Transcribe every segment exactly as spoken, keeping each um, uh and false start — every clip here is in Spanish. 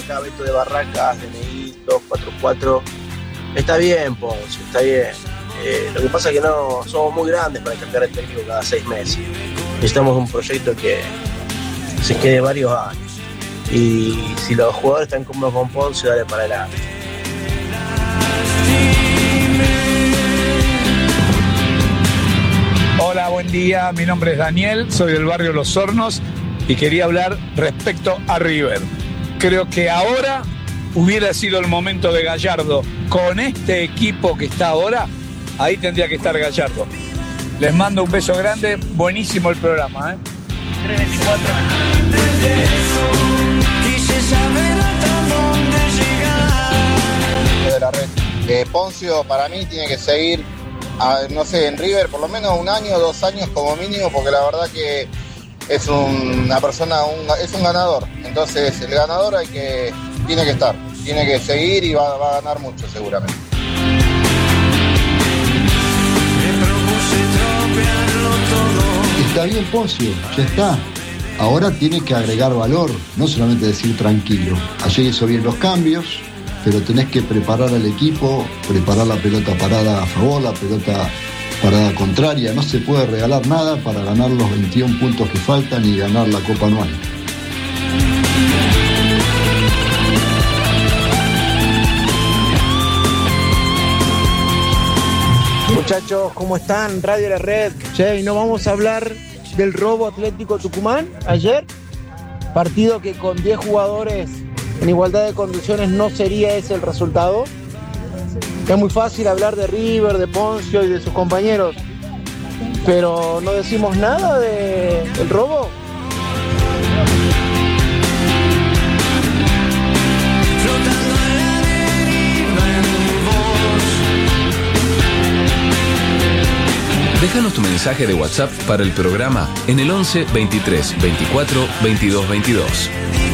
acá Beto de Barracas, D N I dos cuatro cuatro. Está bien, Ponce, está bien. Eh, lo que pasa es que no somos muy grandes para cambiar el técnico cada seis meses. Necesitamos un proyecto que se quede varios años. Y si los jugadores están cómodos con Ponce, dale para adelante. Hola, buen día. Mi nombre es Daniel, soy del barrio Los Hornos y quería hablar respecto a River. Creo que ahora hubiera sido el momento de Gallardo. Con este equipo que está ahora, ahí tendría que estar Gallardo. Les mando un beso grande, buenísimo el programa, ¿eh? tres veinticuatro. De la red. Eh, Poncio para mí tiene que seguir, a, no sé, en River por lo menos un año, dos años como mínimo, porque la verdad que es un, una persona, un, es un ganador. Entonces el ganador hay que, tiene que estar, tiene que seguir y va, va a ganar mucho seguramente. Está bien Poncio, ya está. Ahora tiene que agregar valor, no solamente decir tranquilo. Ayer hizo bien los cambios, pero tenés que preparar al equipo, preparar la pelota parada a favor, la pelota parada contraria. No se puede regalar nada para ganar los veintiún puntos que faltan y ganar la Copa Anual. Muchachos, ¿cómo están? Radio La Red. Che, ¿y no vamos a hablar del robo Atlético Tucumán ayer? Partido que con diez jugadores en igualdad de condiciones no sería ese el resultado. Es muy fácil hablar de River, de Poncio y de sus compañeros, pero no decimos nada de, del robo. Déjanos tu mensaje de WhatsApp para el programa en el once veintitrés veinticuatro veintidós veintidós.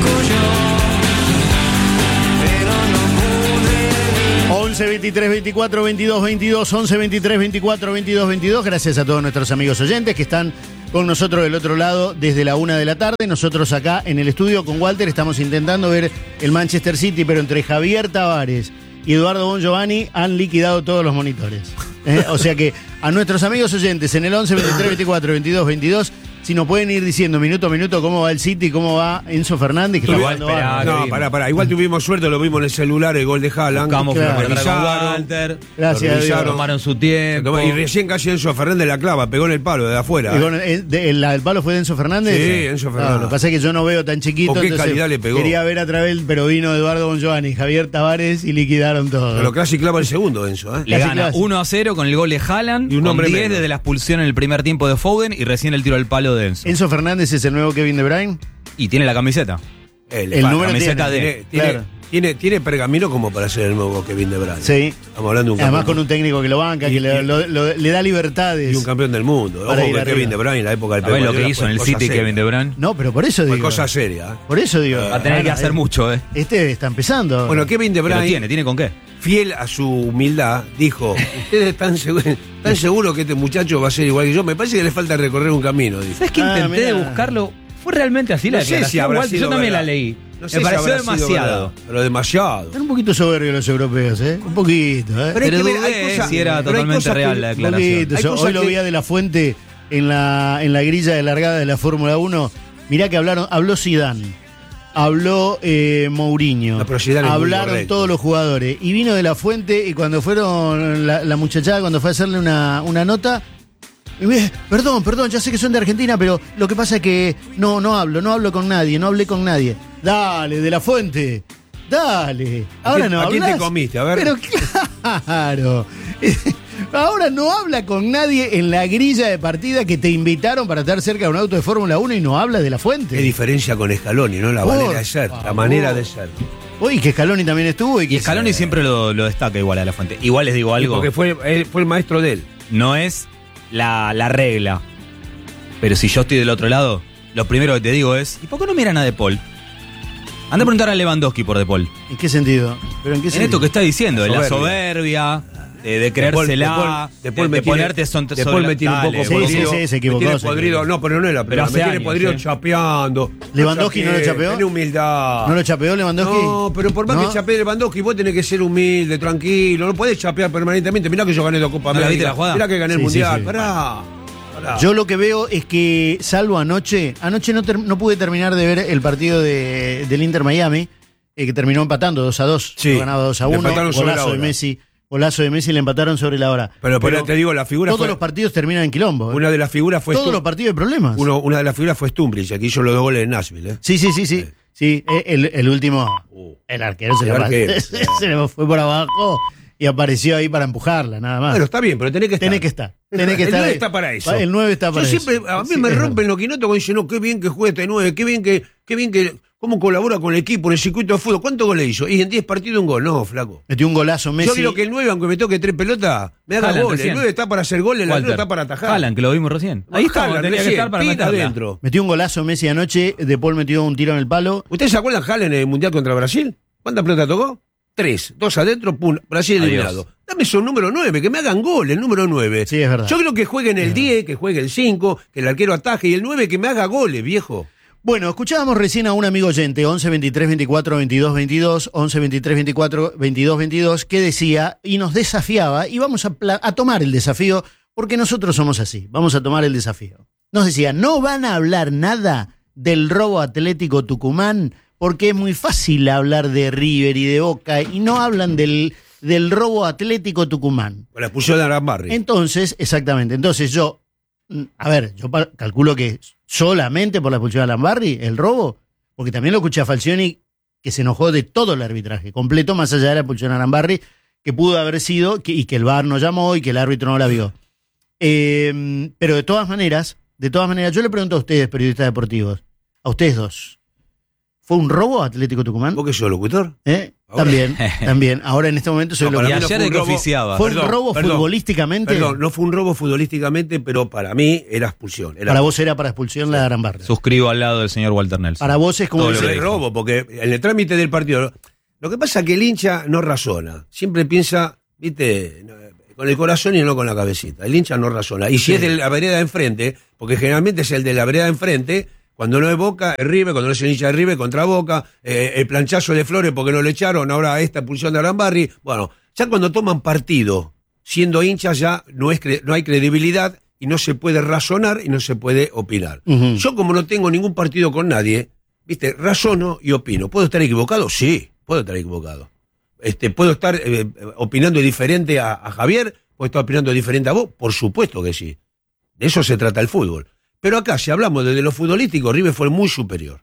once veintitrés veinticuatro veintidós veintidós, once veintitrés veinticuatro veintidós veintidós. Gracias a todos nuestros amigos oyentes que están con nosotros del otro lado desde la una de la tarde. Nosotros acá en el estudio con Walter estamos intentando ver el Manchester City, pero entre Javier Tavares y Eduardo Bon Giovanni han liquidado todos los monitores. ¿Eh? O sea que a nuestros amigos oyentes en el once veintitrés veinticuatro veintidós veintidós, si nos pueden ir diciendo minuto a minuto cómo va el City, cómo va Enzo Fernández, que está igual, jugando espera, bárbaro. no, pará, pará. Igual tuvimos suerte, lo vimos en el celular, el gol de Haaland. Buscamos Claro. lo Revisaron, Walter. Gracias a Dios. Tomaron su tiempo. Y recién casi Enzo Fernández la clava, pegó en el palo de afuera. Y bueno, ¿el, el, el palo fue de Enzo Fernández? Sí, Enzo Fernández. No, lo que pasa es que yo no veo tan chiquito. ¿Con qué entonces calidad le pegó? Quería ver a través, pero vino Eduardo Bon Giovanni, Javier Tavares y liquidaron todo. Pero casi clava el segundo, Enzo. ¿eh? Le Casi gana casi. uno a cero con el gol de Haaland, Y un con hombre diez menos. desde la expulsión en el primer tiempo de Foden y recién el tiro al palo de Enzo. Enzo Fernández es el nuevo Kevin De Bruyne. Y tiene la camiseta. El, El pa- número camiseta tiene. de- tiene, tiene, Claro. tiene, tiene pergamino como para ser el nuevo Kevin De Bruyne. Sí. Estamos hablando de un Además campeón, con un técnico que lo banca, Y- que le, y- lo- lo- le da libertades. y un campeón del mundo. Para Ojo ir que arriba. Kevin De Bruyne en la época del ¿Sabés Pep lo que Guardiola hizo fue en el cosa City seria. Kevin De Bruyne? No, pero por eso Fue digo. cosa seria. ¿eh? Por eso digo. Va a tener que Bueno, hacer eh, mucho, ¿eh? Este está empezando. Bueno, Kevin De Pero Bruyne, tiene, tiene con qué. fiel a su humildad, dijo: ¿Ustedes están seguros, están seguros que este muchacho va a ser igual que yo? Me parece que le falta recorrer un camino, dijo. ¿Sabes que Ah, intenté mirá. buscarlo? Fue realmente así la No sé si declaración, habrá Walter, sido yo también verdad. la leí. No sé Me si pareció habrá sido demasiado. verdad, pero demasiado. Están un poquito soberbios los europeos, ¿eh? Un poquito, ¿eh? Pero hay que ver, dudé hay cosas- si era pero hay totalmente cosas real que- la Un declaración. poquito. Hay Yo cosas hoy lo que- veía de la Fuente en la, en la grilla de largada de la Fórmula uno. Mirá que hablaron, habló Zidane, habló eh, Mourinho, No, pero Zidane es muy hablaron correcto. todos los jugadores. Y vino de la Fuente y cuando fueron, la, la muchachada, cuando fue a hacerle una, una nota, y me dice, perdón, perdón, ya sé que son de Argentina, pero lo que pasa es que no, no hablo, no hablo con nadie, no hablé con nadie. Dale, de la Fuente, dale. Ahora ¿A quién- no a quién te hablás. comiste? A ver. Pero claro. Ahora no habla con nadie en la grilla de partida que te invitaron para estar cerca de un auto de Fórmula uno y no habla de la Fuente. Qué diferencia con Scaloni, ¿no? La Por manera de ser, la favor. manera de ser. Uy, que Scaloni también estuvo. Y, que Y Scaloni siempre lo, lo destaca igual a la Fuente. Igual les digo algo. Porque fue, él fue el maestro de él. No es la, la regla. Pero si yo estoy del otro lado, lo primero que te digo es, ¿y por qué no miran a De Paul? Anda a preguntar a Lewandowski por De Paul. ¿En qué sentido? ¿Pero en qué En sentido? esto que está diciendo, de la Soberbia. soberbia, de, de creérsela, después de, de ponerte son después me tiene un poco sí, podrido. Sí, sí, se equivocó. Me tiene podrido. No, pero no es la primera. Me tiene años, podrido ¿eh? chapeando. ¿Lewandowski no lo chapeó? Tiene humildad. ¿No lo chapeó Lewandowski? No, pero por más ¿No? que chapee Lewandowski, vos tenés que ser humilde, tranquilo. No podés chapear permanentemente. Mirá que yo gané dos Copas ¿No la viste América. la jugada? Mirá que gané el Sí, sí, Mundial. sí. Pará. pará. Yo lo que veo es que, salvo anoche, anoche no, ter- no pude terminar de ver el partido de, del Inter Miami, eh, que terminó empatando dos a dos. Sí, Lo ganaba dos a le uno. empataron sobre la Golazo de hora. Messi. Golazo de Messi, le empataron sobre la hora. Pero, pero te digo, la figura todos fue- los partidos terminan en quilombo. ¿eh? Una de las figuras fue Todos Stum- los partidos de problemas. Uno, una de las figuras fue Stumbrich, que hizo los dos goles en Nashville. ¿eh? Sí, sí, sí, sí. Sí, eh, el, el último, Uh. el arquero se, El le, arquero. se le fue por abajo y apareció ahí para empujarla, nada más. Bueno, está bien, pero tenés que estar. Tenés que estar. Tenés que el estar nueve ahí. está para eso. El nueve está para Yo eso. siempre, a mí Sí, me es rompen verdad. los quinotos cuando dicen, no, qué bien que juega este nueve, qué bien que, qué bien que, cómo colabora con el equipo en el circuito de fútbol. ¿Cuántos goles hizo? Y en diez partidos un gol. No, flaco. Metió un golazo Messi. Yo quiero que el nueve, aunque me toque tres pelotas, me haga Haaland goles. recién. El nueve está para hacer goles, el Walter. nueve está para atajar. Haaland, que lo vimos recién. Ahí está, Haaland, tenía que recién, estar para pita meterla. adentro. Metió un golazo Messi anoche. De Paul metió un tiro en el palo. ¿Ustedes se acuerdan Haaland en el Mundial contra Brasil? ¿Cuántas pelotas tocó? Tres. Dos adentro, pum, Brasil Adiós. eliminado. Dame esos número nueve, que me hagan gol, el número nueve. Sí, es verdad. Yo creo que jueguen el diez, que juegue el cinco, que el arquero ataje, y el nueve que me haga goles, viejo. Bueno, escuchábamos recién a un amigo oyente, once veintitrés veinticuatro veintidós veintidós, once veintitrés veinticuatro veintidós veintidós, que decía y nos desafiaba, y vamos a, pla- a tomar el desafío, porque nosotros somos así, vamos a tomar el desafío. Nos decía, no van a hablar nada del robo Atlético Tucumán, porque es muy fácil hablar de River y de Boca, y no hablan del, del robo Atlético Tucumán. Con la expulsión de Arambarri. Entonces, exactamente, entonces yo, mm, a ver, yo pa- calculo que solamente por la expulsión de Lambarri, el robo, porque también lo escuché a Falcioni, que se enojó de todo el arbitraje, completo, más allá de la expulsión a Lambarri, que pudo haber sido, que, y que el V A R no llamó y que el árbitro no la vio. Eh, pero de todas maneras, de todas maneras, yo le pregunto a ustedes, periodistas deportivos, a ustedes dos, ¿fue un robo Atlético Tucumán? ¿Vos que sos locutor? ¿Eh? Ahora. También, también. Ahora en este momento soy No, lo para que Y mí no ayer fue de un que robo. oficiaba. ¿Fue Perdón, un robo perdón. futbolísticamente? Perdón, no fue un robo futbolísticamente, pero para mí era expulsión. Era Para vos era para expulsión la de Arambarri. Suscribo al lado del señor Walter Nelson. Para vos es como Todo el- lo que es dijo. robo, porque en el trámite del partido. Lo que pasa es que el hincha no razona. Siempre piensa, viste, no, con el corazón y no con la cabecita. El hincha no razona. Y si Sí. es de la vereda de enfrente, porque generalmente es el de la vereda de enfrente, cuando no es Boca, es River, cuando no es el hincha de River, contra Boca, eh, el planchazo de Flores porque no le echaron, ahora esta expulsión de Arambarri. Bueno, ya cuando toman partido, siendo hinchas ya no, es cre- no hay credibilidad y no se puede razonar y no se puede opinar. Ujú. Yo como no tengo ningún partido con nadie, viste, razono y opino. ¿Puedo estar equivocado? Sí, puedo estar equivocado. Este, ¿Puedo estar eh, opinando diferente a, a Javier? ¿Puedo estar opinando diferente a vos? Por supuesto que sí. De eso se trata el fútbol. Pero acá, si hablamos desde lo futbolístico, River fue muy superior.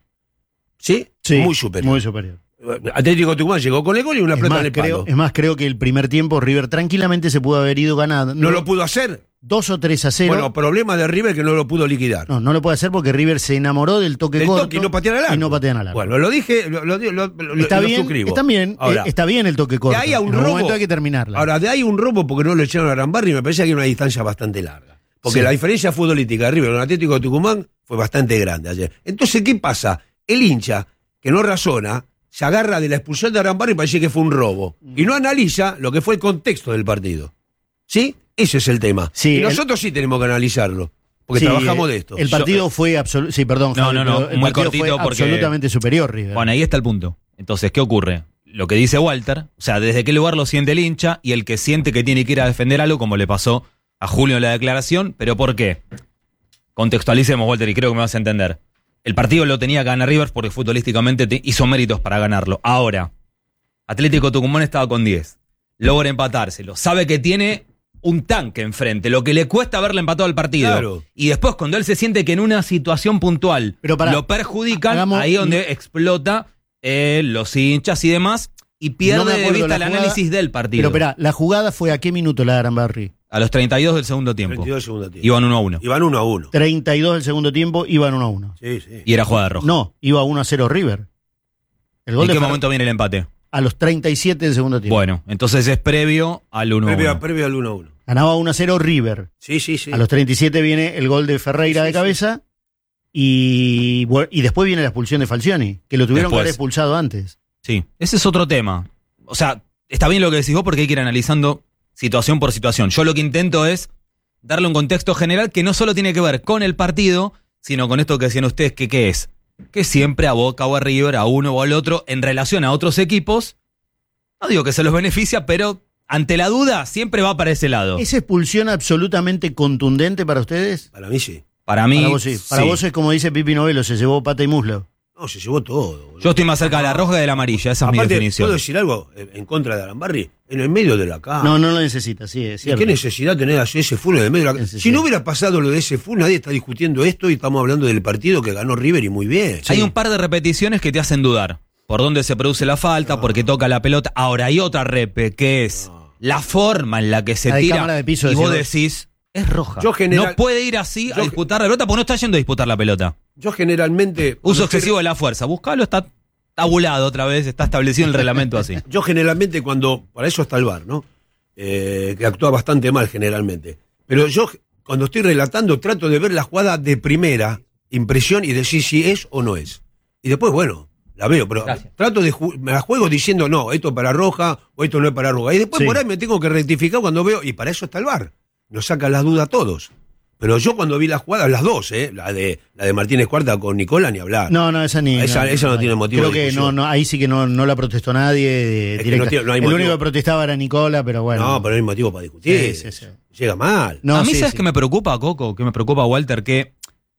¿Sí? Sí, muy superior. Muy superior. Atlético Tucumán llegó con el gol y una Es pelota más, en el creo, palo. es más, creo que el primer tiempo River tranquilamente se pudo haber ido ganando. ¿No lo pudo hacer? Dos o tres a cero. Bueno, problema de River que no lo pudo liquidar. no, no lo puede hacer porque River se enamoró del toque Del corto. toque y no patean al arco. Y no patean al arco. Bueno, lo dije, lo, lo, lo- lo- está lo bien, suscribo. está bien, Ahora, eh, está bien el toque corto. de ahí a un en algún robo. momento hay que terminarla. Ahora, de ahí un robo porque no lo echaron a Arambarri, me parece que hay una distancia bastante larga. Porque Sí. la diferencia futbolística de River con el Atlético de Tucumán fue bastante grande ayer. Entonces, ¿qué pasa? El hincha, que no razona, se agarra de la expulsión de Arambarri y parece que fue un robo. Y no analiza lo que fue el contexto del partido. ¿Sí? Ese es el tema. Sí, y el- nosotros sí tenemos que analizarlo. Porque Sí, trabajamos eh, de esto. El partido Yo- fue absolutamente. Sí, perdón. No, Javi, no, no, pero el muy partido cortito fue porque- absolutamente superior, River. Bueno, ahí está el punto. Entonces, ¿qué ocurre? Lo que dice Walter, o sea, desde qué lugar lo siente el hincha y el que siente que tiene que ir a defender algo, como le pasó a Julio en la declaración, pero ¿por qué? Contextualicemos, Walter, y creo que me vas a entender. El partido lo tenía que ganar River porque futbolísticamente te- hizo méritos para ganarlo. Ahora, Atlético Tucumán estaba con diez. Logra empatárselo. Sabe que tiene un tanque enfrente, lo que le cuesta haberle empatado al partido. Claro. Y después, cuando él se siente que en una situación puntual Pero pará, lo perjudican, hagamos- ahí donde explota eh, los hinchas y demás, y pierde No me de acuerdo vista la el jugada, análisis del partido. Pero espera, ¿la jugada fue a qué minuto la de Arambarri? A los treinta y dos del segundo tiempo. treinta y dos del segundo tiempo. Iban uno a uno. Iban uno a uno. treinta y dos del segundo tiempo, iban uno a uno. Sí, sí. Y era jugada roja. No, iba uno a cero River. El gol ¿En de qué Fer- momento viene el empate? A los treinta y siete del segundo tiempo. Bueno, entonces es previo al uno a Previo, uno. previo al uno a uno. Ganaba uno a cero River. Sí, sí, sí. A los treinta y siete viene el gol de Ferreira Sí, de sí, cabeza. Y, bu- y después viene la expulsión de Falcioni, que lo tuvieron que Después. haber expulsado antes. Sí, ese es otro tema. O sea, está bien lo que decís vos porque hay que ir analizando situación por situación. Yo lo que intento es darle un contexto general que no solo tiene que ver con el partido, sino con esto que decían ustedes, que qué es. Que siempre a Boca o a River, a uno o al otro, en relación a otros equipos, no digo que se los beneficia, pero ante la duda siempre va para ese lado. ¿Es expulsión absolutamente contundente para ustedes? Para mí sí. Para mí, Para vos sí. Para sí. vos es como dice Pipi Novelo, se llevó pata y muslo. No, se llevó todo. Boludo. Yo estoy más cerca de la roja que de la amarilla, esa Aparte, es mi definición. ¿puedo decir algo en contra de Arambarri? En el medio de la caja. No, no lo necesita, sí, es cierto. ¿Qué necesidad tener a ese full en el medio de la caja? Si no hubiera pasado lo de ese full, nadie está discutiendo esto y estamos hablando del partido que ganó River y muy bien. Hay un par de repeticiones que te hacen dudar. Por dónde se produce la falta, No. porque toca la pelota. Ahora hay otra repe, que es No. la forma en la que se La de tira. cámara de piso, y vos decís decís, es roja. Yo general- no puede ir así yo- a disputar la pelota porque no está yendo a disputar la pelota. Yo generalmente... Uso cuando excesivo de la fuerza. Buscalo, está tabulado otra vez, está establecido en el reglamento así. Yo generalmente cuando... Para eso está el V A R, ¿no? Eh, que actúa bastante mal generalmente. Pero yo cuando estoy relatando trato de ver la jugada de primera impresión y decir si es o no es. Y después, bueno, la veo, pero Gracias. trato de... ju- Me la juego diciendo, no, esto es para roja o esto no es para roja. Y después Sí. por ahí me tengo que rectificar cuando veo... Y para eso está el V A R. Nos saca las dudas a todos. Pero yo cuando vi las jugadas, las dos, ¿eh? La de, la de Martínez Cuarta con Nicola, ni hablar. No, no, esa ni. Esa- esa no tiene motivo Creo de que no, discusión. no, ahí sí que no, no la protestó nadie. eh, Es que directa. no tiene- no hay el motivo. único que protestaba era Nicola, pero bueno. No, pero no hay motivo para discutir. Sí, sí, sí. Llega mal. No, a mí, sí, ¿sabes sí. qué me preocupa, Coco? Que me preocupa, Walter, que...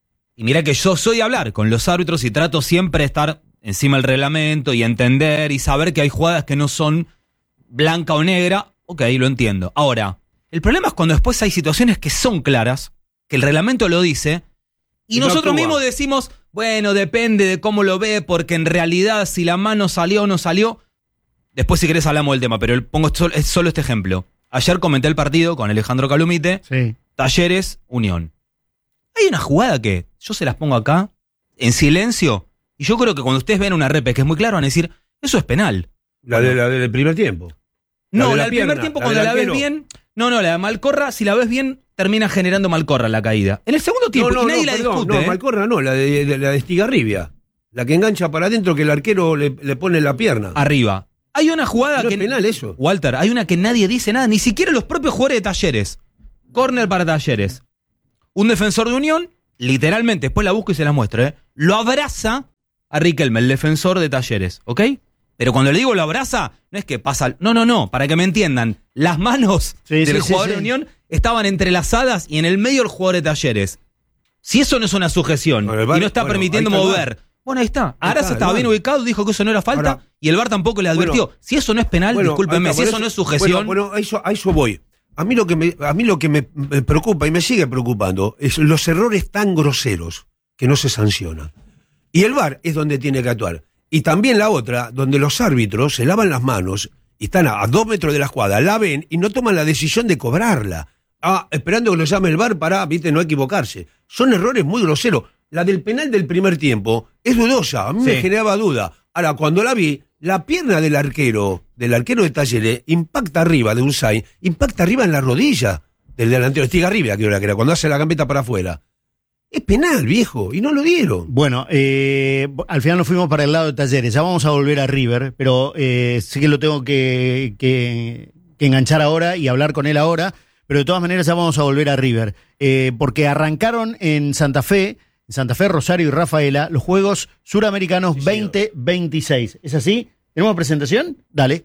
Y mira que yo soy de hablar con los árbitros y trato siempre de estar encima del reglamento y entender y saber que hay jugadas que no son blanca o negra. Ok, lo entiendo. Ahora, el problema es cuando después hay situaciones que son claras, que el reglamento lo dice, y, Y no nosotros actúa. mismos decimos, bueno, depende de cómo lo ve, porque en realidad si la mano salió o no salió... Después si querés hablamos del tema, pero el- pongo sol- es solo este ejemplo. Ayer comenté el partido con Alejandro Calumite, Sí. Talleres, Unión. Hay una jugada que yo se las pongo acá, en silencio, y yo creo que cuando ustedes ven una repe que es muy claro, van a decir, eso es penal. La, de, la del primer tiempo. La No, de la la del primer pierna, tiempo la cuando del la ves arquero. bien, no, no, la de Malcorra, si la ves bien, termina generando Malcorra la caída. En el segundo tiempo, no, no, y nadie no, la perdón, discute. No, ¿eh? Malcorra no, la de, de- la de Estigarribia. La que engancha para adentro que el arquero le, le pone la pierna. Arriba. Hay una jugada No que... es penal eso. Walter, hay una que nadie dice nada, ni siquiera los propios jugadores de Talleres. Córner para Talleres. Un defensor de Unión, literalmente, después la busco y se la muestro, ¿eh? Lo abraza a Riquelme, el defensor de Talleres, ¿ok? Pero cuando le digo lo abraza, no es que pasa... No, no, no, para que me entiendan. Las manos Sí, del sí, sí, jugador sí. de Unión estaban entrelazadas y en el medio el jugador de Talleres. Si eso no es una sujeción Bueno, el V A R, y no está bueno, permitiendo ahí está el V A R. mover... Bueno, ahí está. Ahí Arasa está, estaba el bien V A R. ubicado, dijo que eso no era falta Ahora, y el V A R tampoco le advirtió. bueno, si eso no es penal, Bueno, discúlpenme, ahí está, si por eso no es sujeción... Bueno, bueno, a, eso, a eso voy. A mí lo que me, a mí lo que me, me preocupa y me sigue preocupando es los errores tan groseros que no se sancionan. Y el V A R es donde tiene que actuar. Y también la otra, donde los árbitros se lavan las manos y están a, a dos metros de la jugada, la ven y no toman la decisión de cobrarla. Ah, esperando que lo llame el V A R para, viste, no equivocarse. Son errores muy groseros. La del penal del primer tiempo es dudosa, a mí Sí. me generaba duda. Ahora, cuando la vi, la pierna del arquero, del arquero de Talleres, impacta arriba de Unzain, impacta arriba en la rodilla del delantero, Estigarribia, que era, que era cuando hace la gambeta para afuera. Es penal, viejo, y no lo dieron. Bueno, eh, al final nos fuimos para el lado de Talleres. Ya vamos a volver a River, pero eh, sé que lo tengo que, que, que enganchar ahora y hablar con él ahora. Pero de todas maneras ya vamos a volver a River. Eh, porque arrancaron en Santa Fe, en Santa Fe, Rosario y Rafaela, los Juegos Suramericanos Sí, señor. veinte veintiséis. ¿Es así? ¿Tenemos presentación? Dale.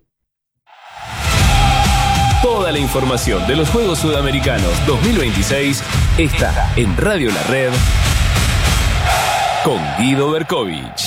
Toda la información de los Juegos Sudamericanos dos mil veintiséis está en Radio La Red con Guido Berkovich.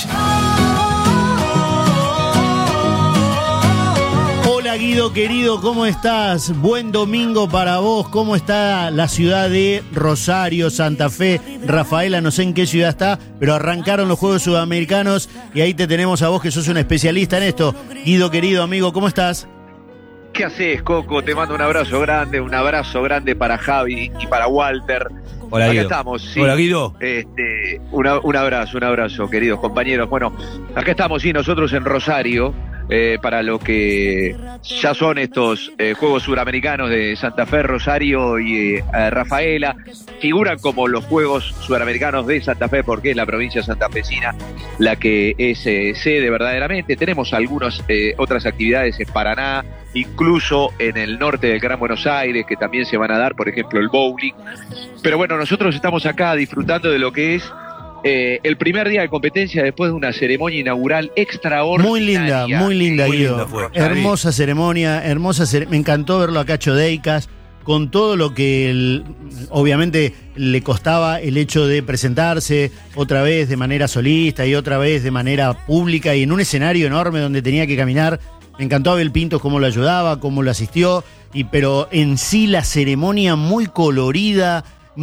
Hola Guido, querido, ¿cómo estás? Buen domingo para vos. ¿Cómo está la ciudad de Rosario, Santa Fe, Rafaela? No sé en qué ciudad está, pero arrancaron los Juegos Sudamericanos y ahí te tenemos a vos que sos un especialista en esto. Guido, querido amigo, ¿cómo estás? ¿Qué haces, Coco? Te mando un abrazo grande, un abrazo grande para Javi y para Walter. Hola, Acá Guido. estamos, sí. Hola, Guido. Este, una- un abrazo, un abrazo, queridos compañeros. Bueno, acá estamos, sí, nosotros en Rosario, eh, para lo que ya son estos eh, Juegos Suramericanos de Santa Fe, Rosario y eh, Rafaela. Figuran como los Juegos Suramericanos de Santa Fe porque es la provincia santafesina la que es eh, sede verdaderamente. Tenemos algunas eh, otras actividades en Paraná, incluso en el norte del Gran Buenos Aires, que también se van a dar, por ejemplo, el bowling. Pero bueno, nosotros estamos acá disfrutando de lo que es Eh, el primer día de competencia después de una ceremonia inaugural extraordinaria. Muy linda, muy linda, muy Guido. linda fue. Hermosa ceremonia, hermosa cere- me encantó verlo a Cacho Deicas, con todo lo que el- obviamente le costaba el hecho de presentarse otra vez de manera solista y otra vez de manera pública y en un escenario enorme donde tenía que caminar. Me encantó Abel Pintos cómo lo ayudaba, cómo lo asistió, y, pero en sí la ceremonia muy colorida,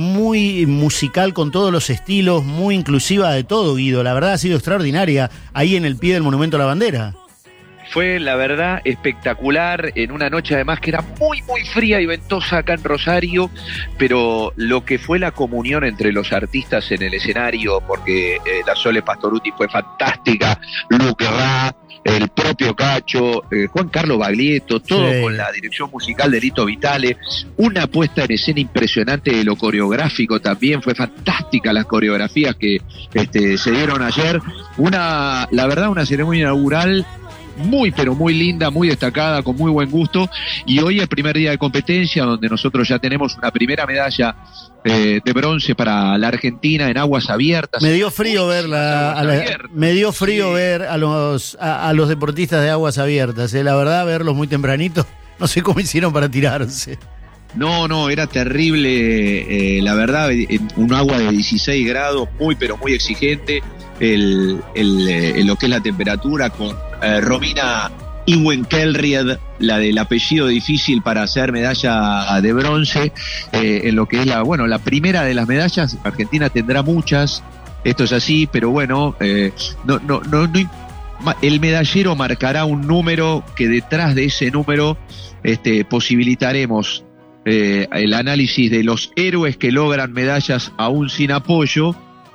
muy musical con todos los estilos, muy inclusiva de todo, Guido. La verdad ha sido extraordinaria ahí en el pie del Monumento a la Bandera. Fue, la verdad, espectacular, en una noche además que era muy, muy fría y ventosa acá en Rosario, pero lo que fue la comunión entre los artistas en el escenario, porque eh, la Sole Pastoruti fue fantástica, Luque Ra, el propio Cacho, eh, Juan Carlos Baglietto, todo Sí. con la dirección musical de Lito Vitale, una puesta en escena impresionante de lo coreográfico también, fue fantástica las coreografías que este, se dieron ayer, una, la verdad, una ceremonia inaugural muy pero muy linda, muy destacada, con muy buen gusto, y hoy el primer día de competencia donde nosotros ya tenemos una primera medalla eh, de bronce para la Argentina en aguas abiertas. Me dio frío ver la, a la- me dio frío Sí. ver a los a, a los deportistas de aguas abiertas, eh. La verdad, verlos muy tempranito, no sé cómo hicieron para tirarse. No, no, era terrible, eh, la verdad, en un agua de dieciséis grados, muy pero muy exigente, el, el, eh, lo que es la temperatura, con eh, Romina Iwenkelried, la del apellido difícil para hacer medalla de bronce, eh, en lo que es la, bueno, la primera de las medallas. Argentina tendrá muchas, esto es así, pero bueno, eh, no, no, no, no, el medallero marcará un número que detrás de ese número este, posibilitaremos Eh, el análisis de los héroes que logran medallas aún sin apoyo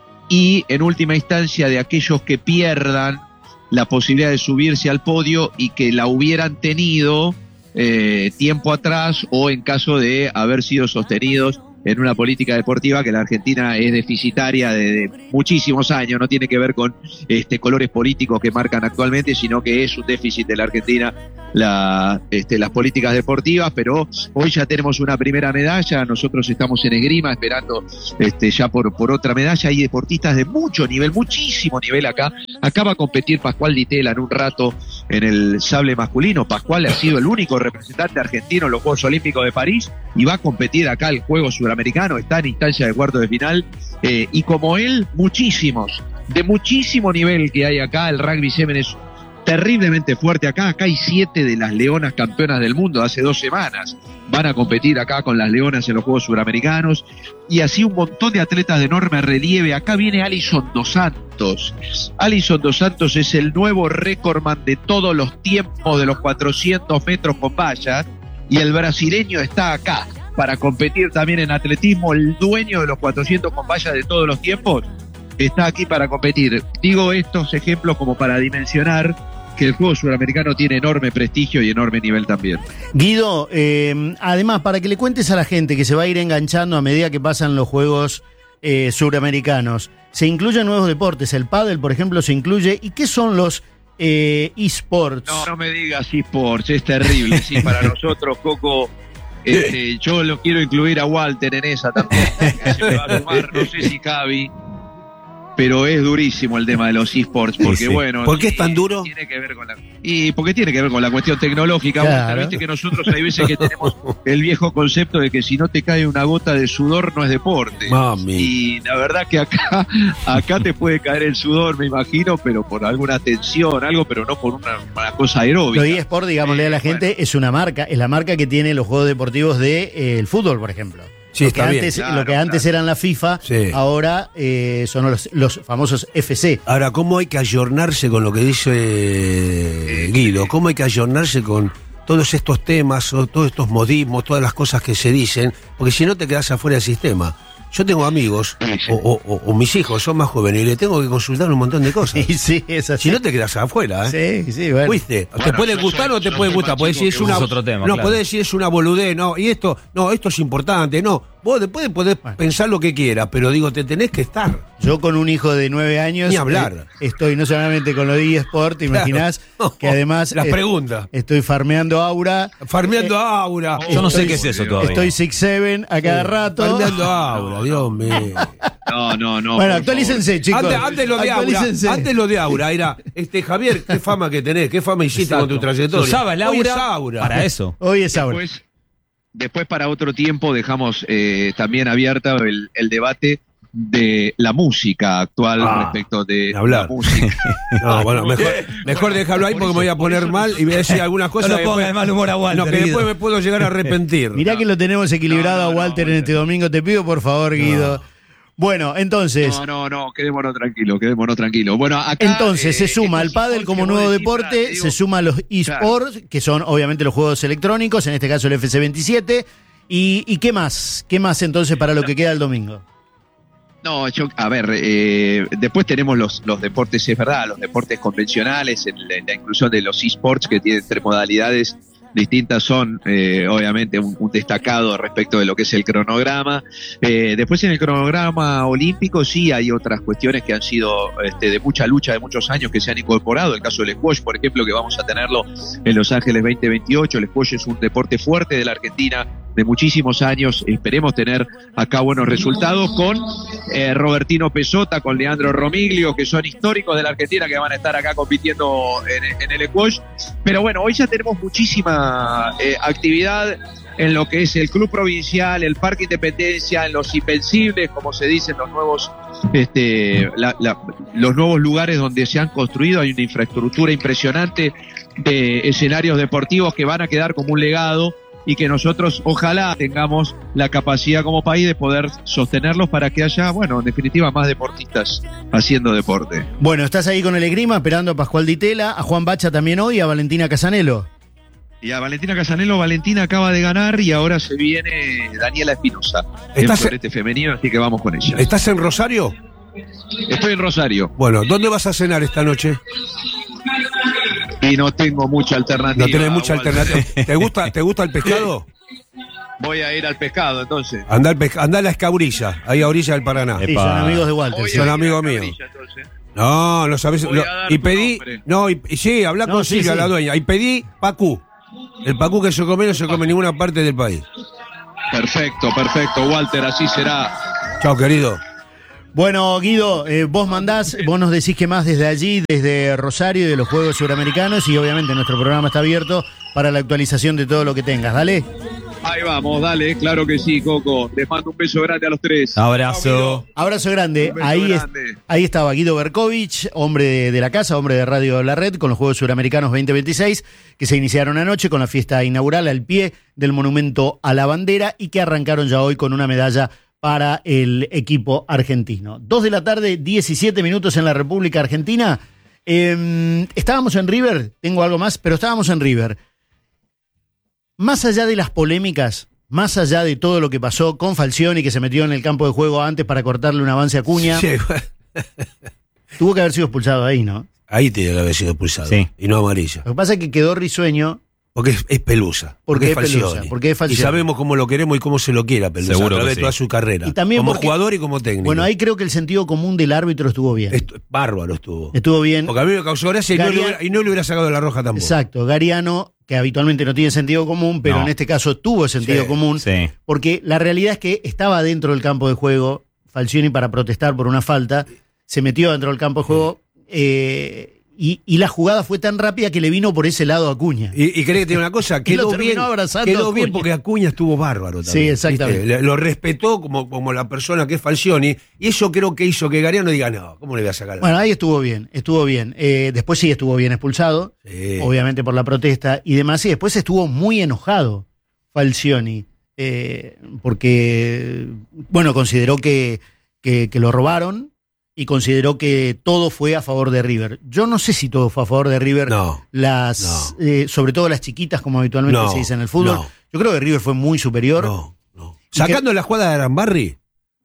y en última instancia de aquellos que pierdan la posibilidad de subirse al podio y que la hubieran tenido eh, tiempo atrás o en caso de haber sido sostenidos en una política deportiva que la Argentina es deficitaria de muchísimos años, no tiene que ver con este, colores políticos que marcan actualmente, sino que es un déficit de la Argentina la, este, las políticas deportivas, pero hoy ya tenemos una primera medalla, nosotros estamos en esgrima esperando este, ya por, por otra medalla. Hay deportistas de mucho nivel, muchísimo nivel acá. Acá va a competir Pascual Di Tella en un rato en el sable masculino. Pascual ha sido el único representante argentino en los Juegos Olímpicos de París y va a competir acá el Juego Sudamericano, está en instancia de cuartos de final, eh, y como él, muchísimos, de muchísimo nivel que hay acá. El rugby seven es terriblemente fuerte acá, acá hay siete de las leonas campeonas del mundo hace dos semanas, van a competir acá con las leonas en los Juegos Suramericanos, y así un montón de atletas de enorme relieve. Acá viene Alison Dos Santos. Alison Dos Santos es el nuevo récordman de todos los tiempos de los cuatrocientos metros con vallas, y el brasileño está acá para competir también en atletismo. El dueño de los cuatrocientos con vallas de todos los tiempos está aquí para competir. Digo estos ejemplos como para dimensionar que el juego sudamericano tiene enorme prestigio y enorme nivel también. Guido, eh, además, para que le cuentes a la gente que se va a ir enganchando a medida que pasan los Juegos eh, Suramericanos, se incluyen nuevos deportes, el pádel, por ejemplo, se incluye. ¿Y qué son los eh, eSports? No, no me digas eSports, es terrible, sí, para nosotros, Coco. Este, yo lo quiero incluir a Walter en esa también, que se me va a sumar, no sé si Javi, pero es durísimo el tema de los eSports, porque Sí, sí. bueno... ¿Por qué es sí, tan duro? Tiene que ver con la, y porque tiene que ver con la cuestión tecnológica. Claro. Walter, viste que nosotros hay veces que tenemos el viejo concepto de que si no te cae una gota de sudor no es deporte. Mami. Y la verdad que acá, acá te puede caer el sudor, me imagino, pero por alguna tensión, algo, pero no por una, una cosa aeróbica. Los eSports, digámosle a la gente, bueno. es una marca, es la marca que tiene los juegos deportivos de eh, el fútbol, por ejemplo. Sí, lo que está bien. antes, Claro, lo que antes claro. eran la FIFA, Sí. ahora eh, son los, los famosos F C. Ahora, ¿cómo hay que ayornarse con lo que dice eh, Guido? ¿Cómo hay que ayornarse con todos estos temas, o todos estos modismos, todas las cosas que se dicen? Porque si no te quedas afuera del sistema. Yo tengo amigos, o, o, o, o mis hijos son más jóvenes, y le tengo que consultar un montón de cosas. Sí, sí, es así. Si no te quedas afuera, ¿eh? Sí, sí, bueno. ¿Viste? Bueno, te puede yo gustar soy- o te yo puede soy gustar. más Puedes chico decir es que una. vos. Es otro tema, no, claro. podés decir es una boludez, no, y esto, no, esto es importante, no. Vos después podés pensar lo que quieras, pero digo, te tenés que estar. Yo con un hijo de nueve años. Ni hablar. eh, estoy no solamente con los eSport, te imaginás Claro. que además. Las eh, preguntas. Estoy farmeando Aura. Farmeando Aura. Yo no sé Estoy- qué es eso todavía. Estoy six seven a cada rato. Farmeando Aura, Dios mío. No, no, no. Bueno, por actualícense, chicos. Antes, antes lo de Aura, Actualícense. antes lo de Aura, era, este Javier, qué fama que tenés, qué fama hiciste Exacto. con tu trayectoria. Usaba el Hoy es Aura Aura. para eso. Hoy es Aura. Después, después para otro tiempo dejamos eh, también abierta el, el debate de la música actual Ah, respecto de ni hablar. la música. No, bueno, mejor, mejor dejarlo ahí porque me voy a poner mal y voy a decir algunas No cosas. lo que pongas de después- mal humor a Walter. No, que Guido. después me puedo llegar a arrepentir. Mirá que lo tenemos equilibrado No, no, a Walter no, en este domingo. Te pido, por favor, Guido. Bueno, entonces. No, no, no, quedémonos tranquilos, quedémonos tranquilos. Bueno, acá, Entonces se eh, suma estos al pádel esports como que nuevo vos decís, deporte, te digo, se suman los eSports, que son obviamente los juegos electrónicos, en este caso el F C veintisiete. ¿Y, y qué más? ¿Qué más entonces para lo que queda el domingo? No, yo, a ver, eh, después tenemos los, los deportes, es verdad, los deportes convencionales, en la, en la inclusión de los eSports que tienen tres modalidades distintas son eh, obviamente un, un destacado respecto de lo que es el cronograma. Eh, después en el cronograma olímpico sí hay otras cuestiones que han sido este, de mucha lucha, de muchos años que se han incorporado. El caso del squash, por ejemplo, que vamos a tenerlo en Los Ángeles veinte veintiocho. El squash es un deporte fuerte de la Argentina de muchísimos años. Esperemos tener acá buenos resultados con eh, Robertino Pesota, con Leandro Romiglio, que son históricos de la Argentina, que van a estar acá compitiendo en, en el squash. Pero bueno, hoy ya tenemos muchísima eh, actividad en lo que es el Club Provincial, el Parque Independencia, en los Invencibles, como se dicen, los nuevos, este, la, la, los nuevos lugares donde se han construido. Hay una infraestructura impresionante de escenarios deportivos que van a quedar como un legado y que nosotros ojalá tengamos la capacidad como país de poder sostenerlos para que haya, bueno, en definitiva, más deportistas haciendo deporte. Bueno, estás ahí con el esgrima esperando a Pascual Ditela, a Juan Bacha también hoy y a Valentina Casanelo. Y a Valentina Casanelo, Valentina acaba de ganar y ahora se viene Daniela Espinosa en ¿Estás- florete femenino, así que vamos con ella. ¿Estás en Rosario? Estoy en Rosario Bueno, ¿dónde vas a cenar esta noche? y no tengo mucha alternativa. No tenés mucha Walter. alternativa. ¿Te gusta, ¿Te gusta el pescado? Voy a ir al pescado, entonces. Anda, al pesca- anda a la Escabrilla, ahí a orilla del Paraná. Sí, son amigos de Walter. Voy sí. a Son ir a amigos míos. Cabrilla, entonces. No, no sabés. Voy lo- a dar y tu pedí. nombre. No, y, y sí, hablá No, con sí, Silvia, sí. la dueña. Y pedí Pacú. El Pacú que se come no se come en ninguna parte del país. Perfecto, perfecto, Walter, así será. Chao, querido. Bueno, Guido, eh, vos mandás, vos nos decís que más desde allí, desde Rosario y de los Juegos Suramericanos, y obviamente nuestro programa está abierto para la actualización de todo lo que tengas. Dale. Ahí vamos, dale, claro que sí, Coco. Les mando un beso grande a los tres. Abrazo. Abrazo grande. Un beso Ahí, es- grande. ahí estaba Guido Berkovich, hombre de, de la casa, hombre de Radio La Red, con los Juegos Suramericanos veinte veintiséis, que se iniciaron anoche con la fiesta inaugural al pie del Monumento a la Bandera y que arrancaron ya hoy con una medalla para el equipo argentino. Dos de la tarde, diecisiete minutos en la República Argentina. Eh, estábamos en River, tengo algo más, pero estábamos en River. Más allá de las polémicas, más allá de todo lo que pasó con Falcioni, que se metió en el campo de juego antes para cortarle un avance a Acuña, Sí, tuvo que haber sido expulsado ahí, ¿no? ahí tiene que haber sido expulsado. Sí. Y no amarilla. Lo que pasa es que quedó risueño. Porque es, es Pelusa. Porque es Falcioni. Pelusa, porque es Falcioni. Y sabemos cómo lo queremos y cómo se lo quiera Pelusa. Seguro a través que de sí. toda su carrera. Y también como porque- jugador y como técnico. Bueno, ahí creo que el sentido común del árbitro estuvo bien. Esto- bárbaro estuvo. Estuvo bien. Porque a mí me causó gracia y no, Garia- le hubiera, y no le hubiera sacado la roja tampoco. Exacto. Gariano, que habitualmente no tiene sentido común, pero No. en este caso tuvo sentido Sí, común. Sí. Porque la realidad es que estaba dentro del campo de juego Falcioni para protestar por una falta, se metió dentro del campo de juego eh, y, y la jugada fue tan rápida que le vino por ese lado a Acuña. Y, y cree que tiene una cosa, Y lo quedó terminó bien, abrazando quedó a bien Acuña. porque Acuña estuvo bárbaro también. Sí, exactamente. ¿viste? Le- Lo respetó como, como la persona que es Falcioni y eso creo que hizo que Gariano diga, no, ¿cómo le voy a sacar la Bueno, ahí estuvo bien, estuvo bien. Eh, después sí estuvo bien expulsado, Sí. obviamente por la protesta y demás, y después estuvo muy enojado Falcioni, eh, porque, bueno, consideró que, que, que lo robaron y consideró que todo fue a favor de River. Yo no sé si todo fue a favor de River, No, las, eh, sobre todo las chiquitas, como habitualmente No, se dice en el fútbol. no. Yo creo que River fue muy superior. no, no. Y Sacando la jugada de Arambarri,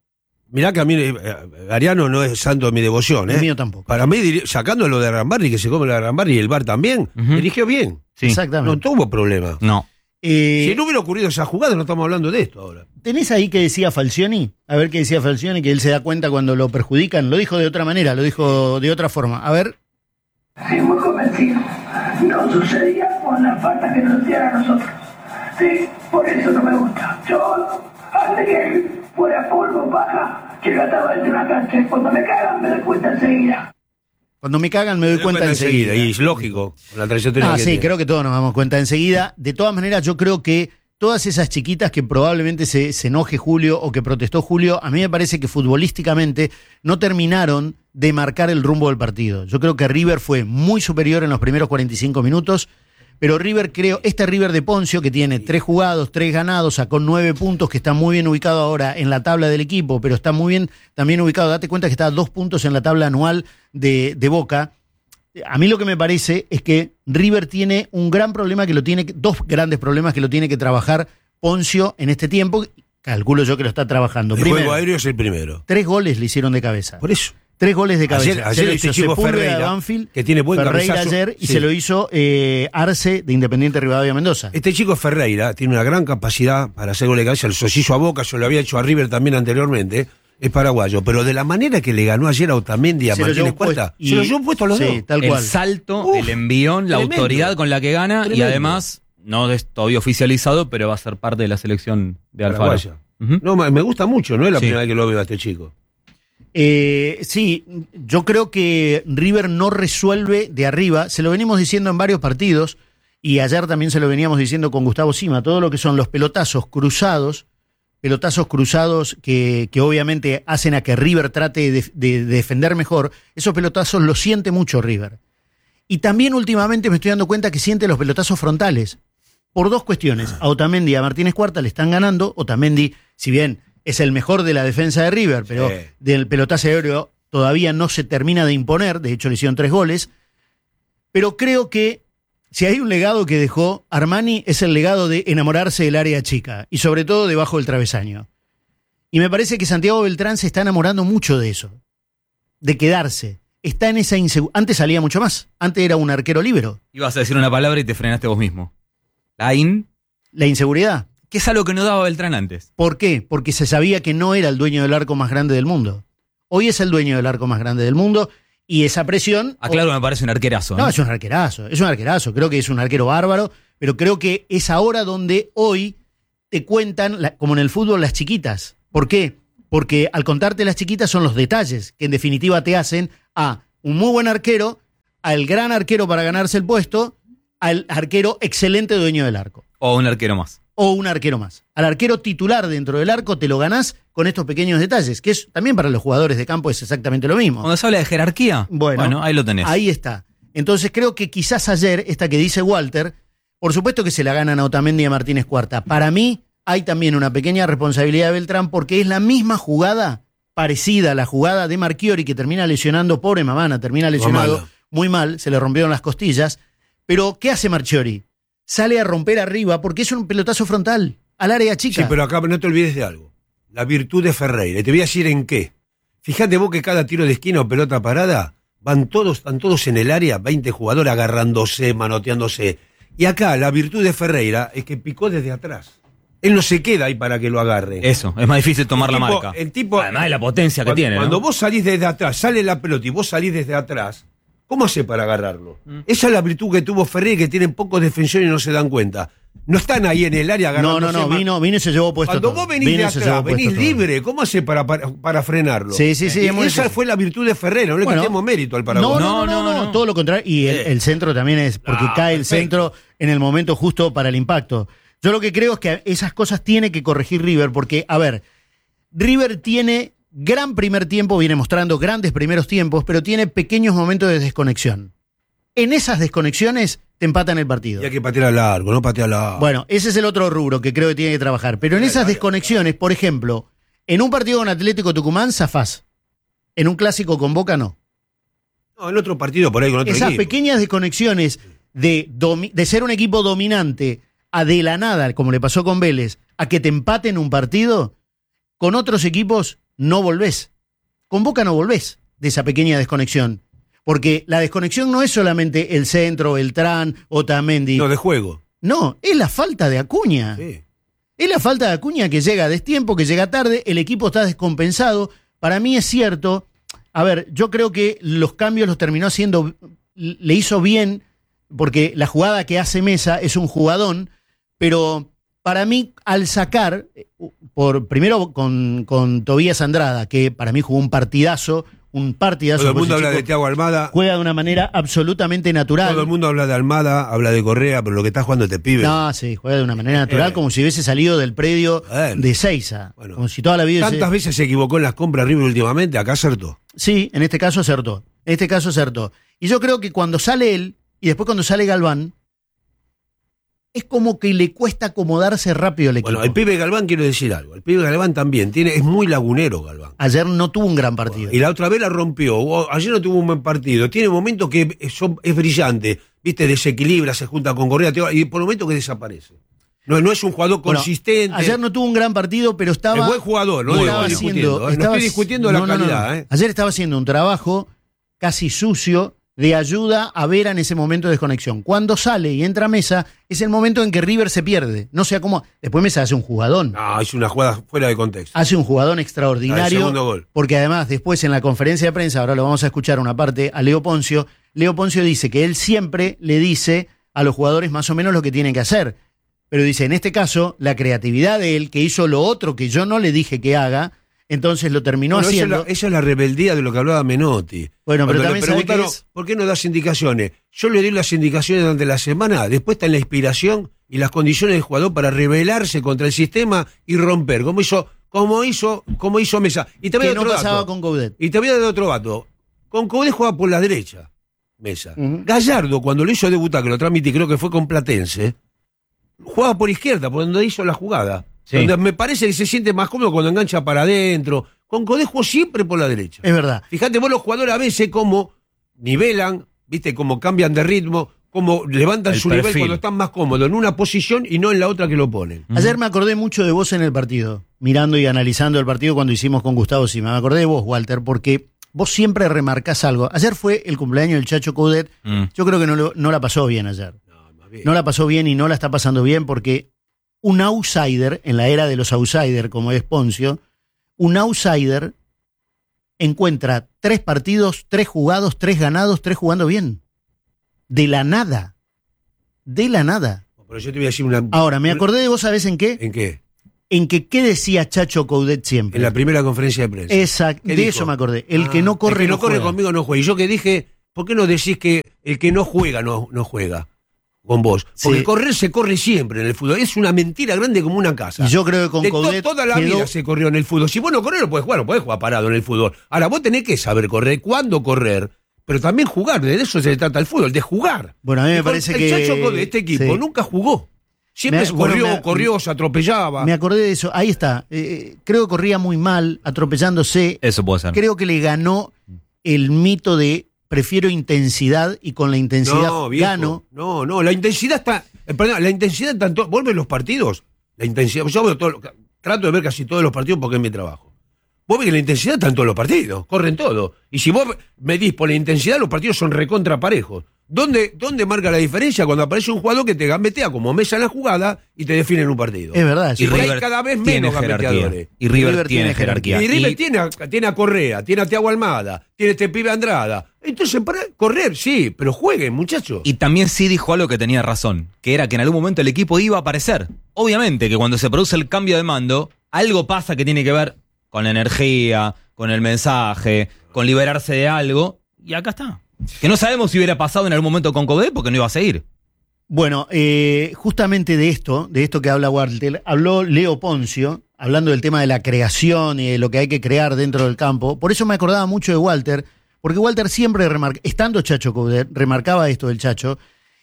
mirá que a mí eh, Ariano no es santo de mi devoción, ¿eh? El mío tampoco. Para mí, diri- sacando lo de Rambarri, que se come lo de Rambarri y el V A R también, Ujú. dirigió bien. Sí. Exactamente. No tuvo problema. No. Eh, Si no hubiera ocurrido esa jugada, no estamos hablando de esto ahora. ¿Tenés ahí que decía Falcioni? A ver qué decía Falcioni, que él se da cuenta cuando lo perjudican. Lo dijo de otra manera, lo dijo de otra forma. A ver. Sí, muy convencido. No sucedía con la falta que nos hacían a nosotros. Sí, por eso no me gusta. Yo, hasta que fuera polvo, paja, que trataba de una cancha, y cuando me cagan me doy cuenta enseguida. Cuando me cagan me doy cuenta enseguida. Y es lógico, con la trayectoria Ah, que sí, tiene. creo que todos nos damos cuenta enseguida. De todas maneras, yo creo que todas esas chiquitas que probablemente se, se enoje Julio o que protestó Julio, a mí me parece que futbolísticamente no terminaron de marcar el rumbo del partido. Yo creo que River fue muy superior en los primeros cuarenta y cinco minutos, pero River, creo, este River de Poncio, que tiene tres jugados, tres ganados, sacó nueve puntos, que está muy bien ubicado ahora en la tabla del equipo, pero está muy bien también ubicado, date cuenta que está a dos puntos en la tabla anual de, de Boca. A mí lo que me parece es que River tiene un gran problema que lo tiene, dos grandes problemas que lo tiene que trabajar Poncio en este tiempo. Calculo yo que lo está trabajando. El Primero, juego aéreo es el primero. tres goles le hicieron de cabeza. Por eso. Tres goles de cabeza. Ayer- Se ayer lo este hizo chico Sepúlveda Ferreira, de Banfield, que tiene buen Ferreira cabezazo. ayer, y Sí. se lo hizo eh, Arce de Independiente Rivadavia Mendoza. Este chico Ferreira tiene una gran capacidad para hacer goles de cabeza. Se los hizo a Boca, se lo había hecho a River también anteriormente. Es paraguayo. Pero de la manera que le ganó ayer a Otamendi a Se lo Martínez llevó Cuarta, puesto- y- se lo llevó puesto a los sí, dos. tal El cual. salto, Uf, el envión, la tremendo. autoridad con la que gana y Tremendo. además no es todavía oficializado, pero va a ser parte de la selección de Alfaro. Paraguaya. Ujú. No, me me gusta mucho, no es la Sí. primera vez que lo veo a este chico. Eh, sí, yo creo que River no resuelve de arriba, se lo venimos diciendo en varios partidos, y ayer también se lo veníamos diciendo con Gustavo Sima, todo lo que son los pelotazos cruzados, pelotazos cruzados que, que obviamente hacen a que River trate de, de- de defender mejor, esos pelotazos los siente mucho River. Y también últimamente me estoy dando cuenta que siente los pelotazos frontales, por dos cuestiones. A Otamendi y a Martínez Cuarta le están ganando. Otamendi, si bien es el mejor de la defensa de River, pero Sí. del pelotazo aéreo todavía no se termina de imponer, de hecho le hicieron tres goles, pero creo que si hay un legado que dejó Armani es el legado de enamorarse del área chica, y sobre todo debajo del travesaño. Y me parece que Santiago Beltrán se está enamorando mucho de eso, de quedarse. Está en esa inseguridad. Antes salía mucho más, antes era un arquero libero. Ibas a decir una palabra y te frenaste vos mismo. La in, La inseguridad. que es algo que no daba Beltrán antes. ¿Por qué? Porque se sabía que no era el dueño del arco más grande del mundo. Hoy es el dueño del arco más grande del mundo, y esa presión... Ah, claro, me parece un arquerazo. No, ¿no? es un arquerazo, es un arquerazo. Creo que es un arquero bárbaro, pero creo que es ahora donde hoy te cuentan, la- como en el fútbol, las chiquitas. ¿Por qué? Porque al contarte las chiquitas son los detalles que en definitiva te hacen a un muy buen arquero, al gran arquero para ganarse el puesto, al arquero excelente dueño del arco. O un arquero más. O un arquero más. Al arquero titular dentro del arco te lo ganás con estos pequeños detalles, que es también para los jugadores de campo es exactamente lo mismo. Cuando se habla de jerarquía, Bueno, bueno, ahí lo tenés. Ahí está. Entonces creo que quizás ayer, esta que dice Walter, por supuesto que se la ganan a Otamendi y a Martínez Cuarta. Para mí hay también una pequeña responsabilidad de Beltrán porque es la misma jugada, parecida a la jugada de Marchiori, que termina lesionando, pobre Mamana, termina lesionado Mamana. muy mal, se le rompieron las costillas. Pero ¿qué hace Marchiori? Sale a romper arriba porque es un pelotazo frontal al área chica. Sí, pero acá no te olvides de algo. La virtud de Ferreira. Y te voy a decir en qué. Fíjate vos que cada tiro de esquina o pelota parada, van todos, están todos en el área, veinte jugadores agarrándose, manoteándose. Y acá la virtud de Ferreira es que picó desde atrás. Él no se queda ahí para que lo agarre. Eso, es más difícil tomar El la tipo- marca. el tipo- Además de la potencia que Cuando, tiene, ¿no? cuando vos salís desde atrás, sale la pelota y vos salís desde atrás, ¿cómo hace para agarrarlo? Mm. Esa es la virtud que tuvo Ferreira, que tienen pocos defensores y no se dan cuenta. No están ahí en el área no, agarrándose. no, no, más. vino, vino y se llevó puesto Cuando todo. vos venís Vino de y se llevó atrás, puesto venís todo. libre, ¿cómo hace para, para, para frenarlo? Sí, sí, sí, Y es muy esa difícil. fue la virtud de Ferreira, no le Bueno, quitemos mérito al Paraguay. No, no, no, no, no, no. todo lo contrario. Y el, Eh. el centro también es porque Ah, cae el perfecto. centro en el momento justo para el impacto. Yo lo que creo es que esas cosas tiene que corregir River, porque, a ver, River tiene gran primer tiempo, viene mostrando grandes primeros tiempos, pero tiene pequeños momentos de desconexión. En esas desconexiones te empatan el partido. Y hay que patear al largo, no patear al largo. Bueno, ese es el otro rubro que creo que tiene que trabajar. Pero en esas desconexiones, por ejemplo, en un partido con Atlético Tucumán, zafás. En un clásico con Boca, no. No, en otro partido por ahí con otro Esas equipo. pequeñas desconexiones de, domi- de ser un equipo dominante a de la nada, como le pasó con Vélez, a que te empaten un partido, con otros equipos no volvés. Con Boca no volvés de esa pequeña desconexión. Porque la desconexión no es solamente el centro, Beltrán, Otamendi. No, de juego. No, es la falta de Acuña. Sí. Es la falta de Acuña que llega a destiempo, que llega tarde, el equipo está descompensado. Para mí es cierto, a ver, yo creo que los cambios los terminó haciendo, le hizo bien, porque la jugada que hace Mesa es un jugadón, pero para mí al sacar, por primero con, con Tobías Andrada, que para mí jugó un partidazo, un partidazo. Todo el mundo habla de Thiago Almada. Juega de una manera absolutamente natural. Todo el mundo habla de Almada, habla de Correa, pero lo que está jugando este pibe. No, sí, juega de una manera natural, eh. como si hubiese salido del predio bueno. de Seiza. Bueno. Como si toda la vida... Tantas se... veces se equivocó en las compras River últimamente, acá acertó. Sí, en este caso acertó. En este caso acertó. Y yo creo que cuando sale él, y después cuando sale Galván, es como que le cuesta acomodarse rápido el equipo. Bueno, el pibe Galván, quiero decir algo. El pibe Galván también tiene, es muy lagunero, Galván. Ayer no tuvo un gran partido. Y la otra vez la rompió. Ayer no tuvo un buen partido. Tiene momentos que son, es brillante. Viste, desequilibra, se junta con Correa, y por momentos que desaparece. No, no es un jugador bueno, consistente. Ayer no tuvo un gran partido, pero estaba... Es buen jugador, no, estaba estoy haciendo, discutiendo, estaba, no estoy discutiendo no, la calidad. No, no, no. ¿eh? Ayer estaba haciendo un trabajo casi sucio de ayuda a Vera en ese momento de desconexión. Cuando sale y entra Mesa, es el momento en que River se pierde. No sé cómo. Después Mesa hace un jugadón. No, es una jugada fuera de contexto. Hace un jugadón extraordinario. El segundo gol. Porque además, después en la conferencia de prensa, ahora lo vamos a escuchar una parte, a Leo Poncio. Leo Poncio dice que él siempre le dice a los jugadores más o menos lo que tienen que hacer. Pero dice, en este caso, la creatividad de él, que hizo lo otro que yo no le dije que haga, entonces lo terminó bueno, haciendo. Esa es, la, esa es la rebeldía de lo que hablaba Menotti. Bueno, pero también le preguntaron, es... ¿por qué no das indicaciones? Yo le doy las indicaciones durante la semana, después está en la inspiración y las condiciones del jugador para rebelarse contra el sistema y romper, como hizo, como hizo, como hizo Mesa. Y te voy a dar no otro pasaba dato. con Coudet. Y te voy a dar otro dato. Con Coudet juega por la derecha, Mesa. Uh-huh. Gallardo, cuando lo hizo debutar, que lo transmití, creo que fue con Platense, jugaba por izquierda, por donde hizo la jugada. Sí. Donde me parece que se siente más cómodo cuando engancha para adentro. Con Coudet jugó siempre por la derecha. Es verdad. Fíjate vos los jugadores a veces como nivelan, viste, como cambian de ritmo, como levantan el su perfil. Nivel cuando están más cómodos en una posición y no en la otra que lo ponen. Uh-huh. Ayer me acordé mucho de vos en el partido, mirando y analizando el partido cuando hicimos con Gustavo Sima. Me acordé de vos, Walter, porque vos siempre remarcás algo. Ayer fue el cumpleaños del Chacho Coudet. Mm. Yo creo que no, lo, no la pasó bien ayer. No, más bien. No la pasó bien y no la está pasando bien porque un outsider, en la era de los outsiders como es Poncio, un outsider encuentra tres partidos, tres jugados, tres ganados, tres jugando bien. De la nada. De la nada. Pero yo te voy a decir una... Ahora, me acordé de vos, ¿sabés en qué? ¿En qué? En que, ¿qué decía Chacho Coudet siempre? En la primera conferencia de prensa. Exacto, de dijo? Eso me acordé. El ah, que no corre, el que no, no corre juega. Conmigo no juega. Y yo que dije, ¿por qué no decís que el que no juega no, no juega con vos? Porque sí. Correr se corre siempre en el fútbol. Es una mentira grande como una casa. Y yo creo que con de Coudet to, toda la quedó... vida se corrió en el fútbol. Si vos no corres, no podés jugar, no podés jugar parado en el fútbol. Ahora, vos tenés que saber correr, cuándo correr, pero también jugar. De eso se trata el fútbol, de jugar. Bueno, a mí me y parece el que... El Chacho de este equipo sí. nunca jugó. Siempre me, corrió, bueno, me, corrió, se atropellaba. Me acordé de eso. Ahí está. Eh, creo que corría muy mal, atropellándose. Eso puede ser. Creo que le ganó el mito de prefiero intensidad y con la intensidad no, viejo, gano. No, no, la intensidad está... Eh, perdón, la intensidad está en todo... ¿Vos ves los partidos? La intensidad... Yo veo todo, trato de ver casi todos los partidos porque es mi trabajo. Vos ves que la intensidad está en todos los partidos. Corren todo. Y si vos medís por la intensidad, los partidos son recontra parejos. ¿Dónde, ¿Dónde marca la diferencia? Cuando aparece un jugador que te gambetea como Mesa en la jugada y te define en un partido. Es verdad. Y River hay cada vez menos gambeteadores. Y River, River tiene jerarquía. Y River y... Tiene, a, tiene a Correa, tiene a Thiago Almada, tiene a este pibe Andrada. Entonces, para correr, sí, pero jueguen, muchachos. Y también sí dijo algo que tenía razón, que era que en algún momento el equipo iba a aparecer. Obviamente que cuando se produce el cambio de mando, algo pasa que tiene que ver con la energía, con el mensaje, con liberarse de algo, y acá está. Que no sabemos si hubiera pasado en algún momento con Coudet porque no iba a seguir. Bueno, eh, justamente de esto, de esto que habla Walter, habló Leo Poncio, hablando del tema de la creación y de lo que hay que crear dentro del campo. Por eso me acordaba mucho de Walter, porque Walter siempre remarca, estando Chacho Coudet, remarcaba esto del Chacho,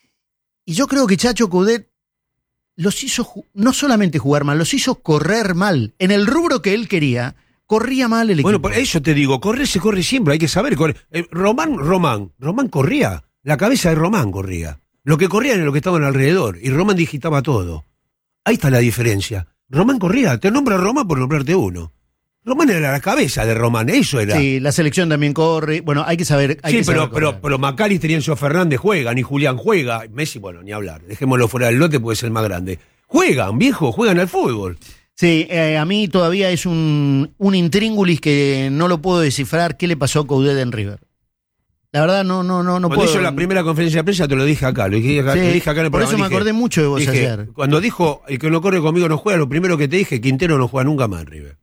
y yo creo que Chacho Coudet los hizo no solamente jugar mal, los hizo correr mal. En el rubro que él quería, corría mal el equipo. Bueno, por eso te digo, correr se corre siempre, hay que saber correr. Eh, Román, Román, Román corría, la cabeza de Román corría. Lo que corría era lo que estaban alrededor, y Román digitaba todo. Ahí está la diferencia. Román corría, te nombra Román por nombrarte uno. Román era la cabeza de Román, eso era. Sí, la selección también corre. Bueno, hay que saber. Hay sí, que pero, saber pero, pero McAllister y Enzo Fernández juegan, y Julián juega. Messi, bueno, ni hablar. Dejémoslo fuera del lote, puede ser más grande. Juegan, viejo, juegan al fútbol. Sí, eh, a mí todavía es un, un intríngulis que no lo puedo descifrar. ¿Qué le pasó a Coudet en River? La verdad, no, no, no, no cuando puedo. hizo la primera conferencia de prensa, te lo dije acá. Lo dije acá, Sí, lo dije acá en el por programa, eso me dije- acordé mucho de vos dije, ayer. Cuando dijo, el que no corre conmigo no juega, lo primero que te dije, Quintero no juega nunca más en River.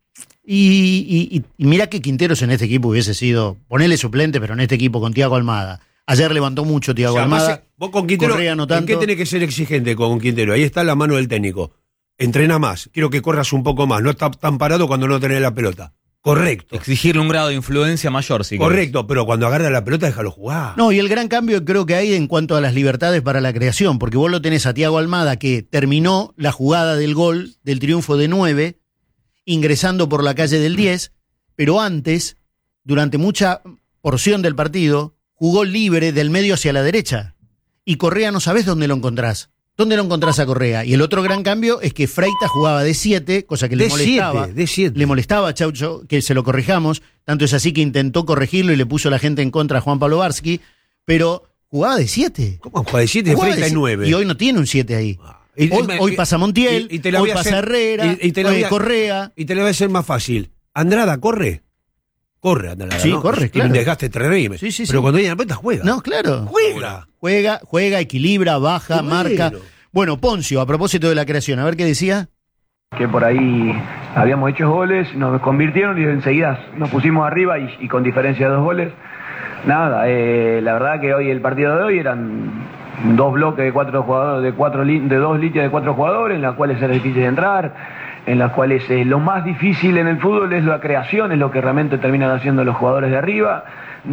Y, y, y, y mira que Quinteros en este equipo hubiese sido, ponele suplente, pero en este equipo con Thiago Almada. Ayer levantó mucho Thiago O sea, Almada. más, vos con Quintero, Correa no ¿en tanto. qué tenés que ser exigente con Quintero? Ahí está la mano del técnico. Entrena más, quiero que corras un poco más, no estás tan parado cuando no tenés la pelota. Correcto. Exigirle un grado de influencia mayor, sí. Correcto, pero cuando agarra la pelota, déjalo jugar. No, y el gran cambio creo que hay en cuanto a las libertades para la creación, porque vos lo tenés a Thiago Almada, que terminó la jugada del gol del triunfo de nueve, ingresando por la calle del diez, pero antes, durante mucha porción del partido, jugó libre del medio hacia la derecha. Y Correa no sabés dónde lo encontrás. ¿Dónde lo encontrás a Correa? Y el otro gran cambio es que Freitas jugaba de siete, cosa que le De molestaba. siete, de siete. Le molestaba a Chaucho que se lo corrijamos. Tanto es así que intentó corregirlo y le puso la gente en contra a Juan Pablo Varsky, pero jugaba de siete. ¿Cómo juega de siete? Jugaba Freitas de es nueve. Y hoy no tiene un siete ahí. Y- Hoy, y- hoy pasa Montiel, y- y te la hoy voy a pasa hacer- Herrera, y- y te la hoy voy a- Correa. Y te lo voy a hacer más fácil. Andrada, corre. Corre, Andrada. Sí, ¿no? corre, Tiene claro. un desgaste terrible. Sí, sí, Pero sí. cuando viene la pelota, juega. No, claro. Juega. Juega, juega, equilibra, baja, Qué bueno. marca. Bueno, Poncio, a propósito de la creación, a ver qué decía. Que por ahí habíamos hecho goles, nos convirtieron y enseguida nos pusimos arriba y, y con diferencia de dos goles. Nada, eh, la verdad que hoy el partido de hoy eran dos bloques de cuatro jugadores, de cuatro li- de dos líneas de cuatro jugadores, en las cuales era difícil de entrar, en las cuales eh, lo más difícil en el fútbol es la creación, es lo que realmente terminan haciendo los jugadores de arriba,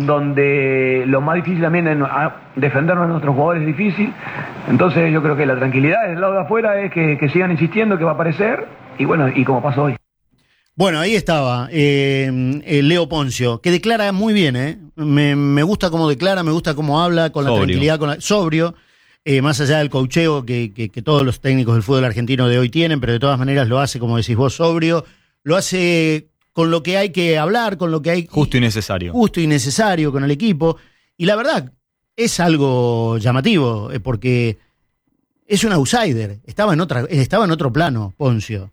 donde lo más difícil también es a defendernos a nuestros jugadores es difícil. Entonces yo creo que la tranquilidad del lado de afuera es que, que sigan insistiendo que va a aparecer, y bueno, y como pasó hoy. Bueno, ahí estaba eh, eh, Leo Poncio, que declara muy bien, ¿eh? Me, me gusta cómo declara, me gusta cómo habla, con la Sobrio. tranquilidad, con la, sobrio, eh, más allá del coacheo que, que, que todos los técnicos del fútbol argentino de hoy tienen, pero de todas maneras lo hace, como decís vos, sobrio, lo hace con lo que hay que hablar, con lo que hay... Justo y necesario. Justo y necesario con el equipo, y la verdad, es algo llamativo, eh, porque es un outsider, estaba en, otra, estaba en otro plano, Poncio.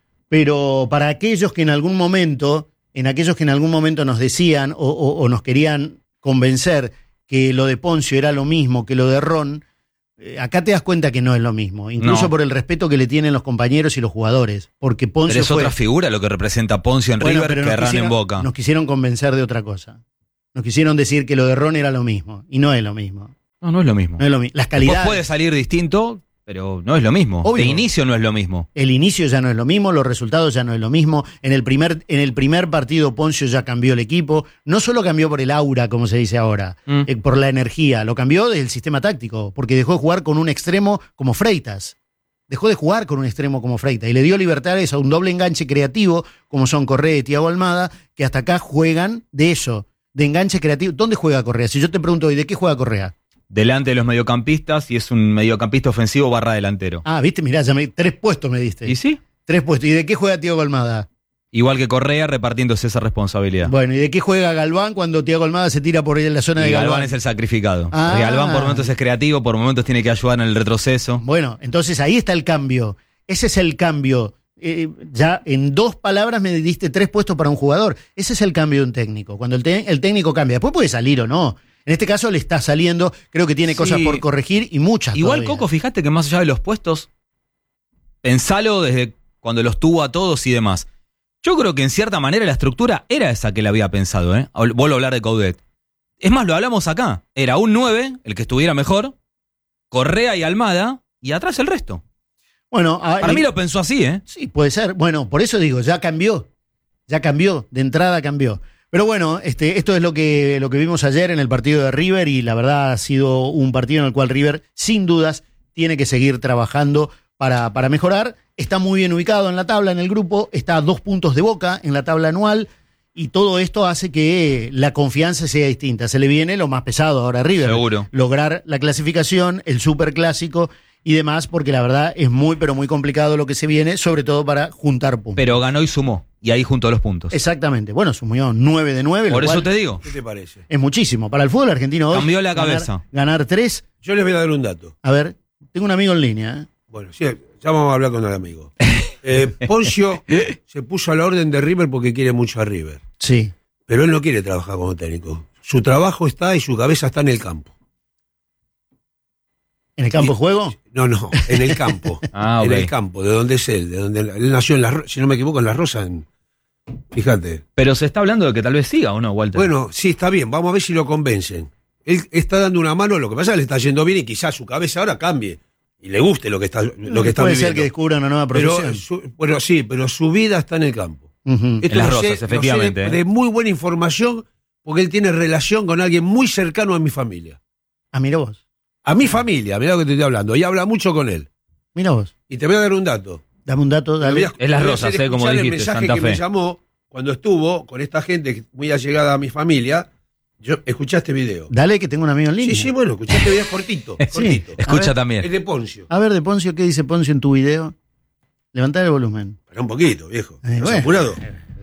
Pero para aquellos que en algún momento, en aquellos que en algún momento nos decían o, o, o nos querían convencer que lo de Poncio era lo mismo que lo de Ron, eh, acá te das cuenta que no es lo mismo, incluso No. por el respeto que le tienen los compañeros y los jugadores, porque Poncio Pero es fue... otra figura lo que representa Poncio en Bueno, River pero que nos Ran en quisieron- Boca. Nos quisieron convencer de otra cosa. Nos quisieron decir que lo de Ron era lo mismo, y no es lo mismo. No, no es lo mismo. No es lo mismo. Las Después calidades... puede salir distinto, pero no es lo mismo. Obvio. De inicio no es lo mismo. El inicio ya no es lo mismo, los resultados ya no es lo mismo. En el primer, en el primer partido Poncio ya cambió el equipo. No solo cambió por el aura, como se dice ahora, Mm. eh, por la energía, lo cambió del sistema táctico, porque dejó de jugar con un extremo como Freitas. Dejó de jugar con un extremo como Freitas y le dio libertades a un doble enganche creativo, como son Correa y Thiago Almada, que hasta acá juegan de eso, de enganche creativo. ¿Dónde juega Correa? Si yo te pregunto hoy, ¿de qué juega Correa? Delante de los mediocampistas y es un mediocampista ofensivo barra delantero. Ah, viste, mirá, ya me, tres puestos me diste. ¿Y sí? Tres puestos. ¿Y de qué juega Thiago Almada? Igual que Correa repartiéndose esa responsabilidad. Bueno, ¿y de qué juega Galván cuando Thiago Almada se tira por ahí en la zona Y de Galván? Galván es el sacrificado. Ah. Porque Galván por momentos es creativo, por momentos tiene que ayudar en el retroceso. Bueno, entonces ahí está el cambio. Ese es el cambio. Eh, ya en dos palabras me diste tres puestos para un jugador. Ese es el cambio de un técnico. Cuando el, te- el técnico cambia. Después puede salir o no. En este caso le está saliendo. Creo que tiene Sí. cosas por corregir y muchas Igual, todavía. Coco, fíjate que más allá de los puestos, pensalo desde cuando los tuvo a todos y demás. Yo creo que en cierta manera la estructura era esa que le había pensado, ¿eh? Habl- Vuelvo a hablar de Coudet. Es más, lo hablamos acá. Era un nueve, el que estuviera mejor, Correa y Almada, y atrás el resto. Bueno, a- Para mí lo pensó así, ¿eh? Sí, puede ser. Bueno, por eso digo, ya cambió. Ya cambió. De entrada cambió. Pero bueno, este, esto es lo que, lo que vimos ayer en el partido de River y la verdad ha sido un partido en el cual River, sin dudas, tiene que seguir trabajando para, para mejorar. Está muy bien ubicado en la tabla, en el grupo, está a dos puntos de Boca en la tabla anual y todo esto hace que la confianza sea distinta. Se le viene lo más pesado ahora a River. Seguro. Lograr la clasificación, el superclásico y demás, porque la verdad es muy, pero muy complicado lo que se viene, sobre todo para juntar puntos. Pero ganó y sumó. y ahí junto a los puntos. Exactamente. Bueno, sumió nueve de nueve. Por eso te digo. ¿Qué te parece? Es muchísimo. Para el fútbol argentino hoy. Cambió la ganar- cabeza. Ganar tres. Yo les voy a dar un dato. A ver, tengo un amigo en línea. ¿eh? Bueno, sí, ya vamos a hablar con el amigo. Eh, Poncio se puso a la orden de River porque quiere mucho a River. Sí. Pero él no quiere trabajar como técnico. Su trabajo está y su cabeza está en el campo. ¿En el campo de juego? No, no, en el campo. Ah, ok. En el campo, de donde es él. De donde él nació en la Ro- si no me equivoco, en La Rosa. En, fíjate. Pero se está hablando de que tal vez siga o no, Walter. Bueno, sí, está bien. Vamos a ver si lo convencen. Él está dando una mano. Lo que pasa es que le está yendo bien y quizás su cabeza ahora cambie. Y le guste lo que está, lo que está Puede viviendo. ser que descubra una nueva Pero, profesión. su- bueno, sí, pero su vida está en el campo. Ujú. Esto En Las lo sé- Rosas, lo sé efectivamente, de, ¿eh? de muy buena información, porque él tiene relación con alguien muy cercano a mi familia. Ah, mira vos. A mi familia, mirá lo que te estoy hablando. Y habla mucho con él. Mira vos. Y te voy a dar un dato. Dame un dato, Te dale. voy a- Es Las te voy a Rosas, hacer eh, como escuchar dijiste, el mensaje Santa que Fe. me llamó cuando estuvo con esta gente muy allegada a mi familia. Yo escuché este video. Dale que tengo un amigo en línea. Sí, sí, bueno, escuché este video cortito. cortito. Escucha A ver. también. Es de Poncio. A ver, de Poncio, ¿qué dice Poncio en tu video? Levantar el volumen. Espera un poquito, viejo. Eh, ¿Estás bueno. apurado?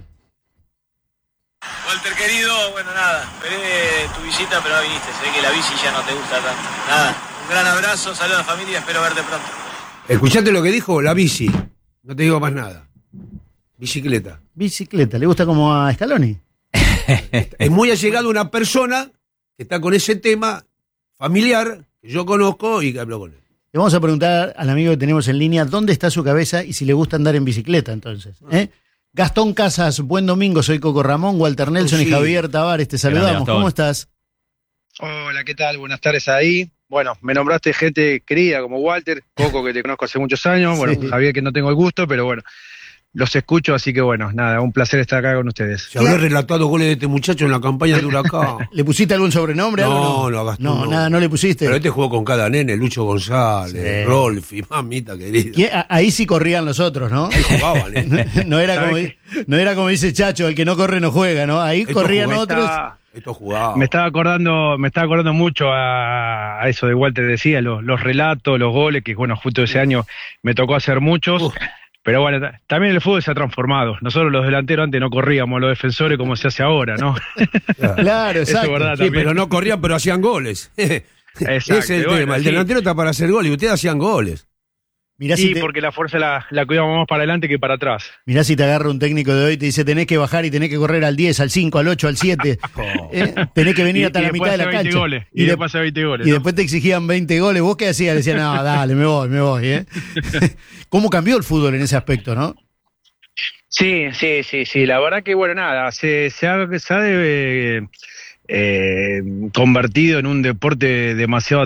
Walter querido, bueno nada, esperé tu visita pero no viniste, sé que la bici ya no te gusta tanto. Nada, un gran abrazo, saludos a la familia, espero verte pronto. ¿Escuchaste lo que dijo? La bici. No te digo más nada. Bicicleta. Bicicleta, ¿le gusta como a Scaloni? Es muy allegado una persona que está con ese tema familiar que yo conozco y que hablo con él. Le vamos a preguntar al amigo que tenemos en línea dónde está su cabeza y si le gusta andar en bicicleta, entonces. ¿eh? Gastón Casas, buen domingo, soy Coco Ramón, Walter Nelson Oh, sí. y Javier Tavares, te saludamos. Gastón. ¿Cómo estás? Hola, ¿qué tal? Buenas tardes ahí. Bueno, me nombraste gente querida como Walter, Coco, que te conozco hace muchos años, bueno, Sí. Javier, que no tengo el gusto, pero bueno, los escucho, así que bueno, nada, un placer estar acá con ustedes. Se habrá relatado goles de este muchacho en la campaña de Huracán. ¿Le pusiste algún sobrenombre? algo? No, no, Gastón, No, no. nada, no le pusiste. Pero este jugó con cada nene, Lucho González, Sí. Rolfi, mamita querida. ¿Quién- a- Ahí sí corrían los otros, ¿no? Ahí jugaban, ¿eh? No era como, ¿Sabes no era como dice Chacho, el que no corre no juega, ¿no? Ahí Esto corrían jugó- otros. Estaba- Esto jugaba. me estaba acordando, me estaba acordando mucho a, a eso de Walter decía, los, los relatos, los goles, que bueno, justo ese año me tocó hacer muchos. Uf. Pero bueno, ta- también el fútbol se ha transformado. Nosotros los delanteros antes no corríamos, los defensores como se hace ahora, ¿no? Claro, Eso es exacto. verdad Sí, también. pero no corrían, pero hacían goles. Ese es el y bueno, tema. El sí. delantero está para hacer goles y ustedes hacían goles. Mirá, Sí, si te, porque la fuerza la, la cuidamos más para adelante que para atrás. mirá si te agarra un técnico de hoy y te dice tenés que bajar y tenés que correr al diez, al cinco, al ocho, al siete. Eh, tenés que venir Y- hasta y la después mitad de la hace veinte cancha. goles, y de- después hace veinte goles, y ¿no? después te exigían veinte goles. ¿Vos qué hacías? Le decían, no, dale, me voy, me voy. ¿eh? ¿Cómo cambió el fútbol en ese aspecto, no? Sí, sí, sí, sí. La verdad que, bueno, nada, se, se ha, se ha eh, eh, convertido en un deporte demasiado